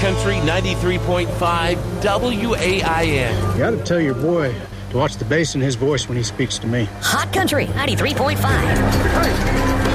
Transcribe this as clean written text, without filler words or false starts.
Country 93.5 WAIN. You gotta tell your boy to watch the bass in his voice when he speaks to me. Hot Country 93.5.